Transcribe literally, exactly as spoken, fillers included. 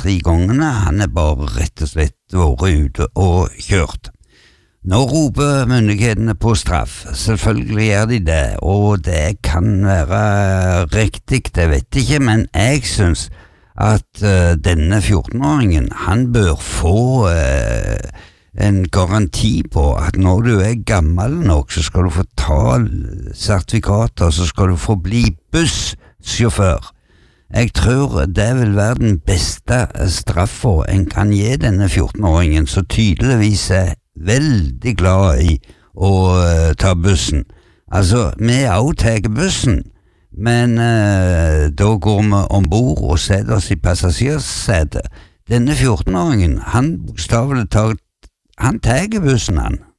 tre gangene, han er bare rett og slett vært ute og kjørt. Nå roper myndighetene på straff, selvfølgelig gjør de det, og det kan være riktig, det vet jeg ikke, men jeg synes at uh, denne fjortenåringen, han bør få uh, en garanti på at når du er gammel nok, så skal du få ta sertifikater, så skal du få bli bussjåfør. Jeg tror det vil være den beste straffa en kan gi denne fjortenåringen, så tydeligvis er veldig glad i å uh, ta bussen. Altså, vi også tar bussen, men uh, da går vi ombord og setter oss i passasjersetet. Denne fjortenåringen, han bokstavelig talt, han tar bussen han.